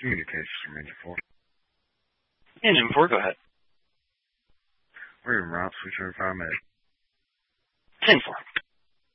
Communications from Engine 4. Engine 4, go ahead. William Route, switch over 5 minutes. 10-4.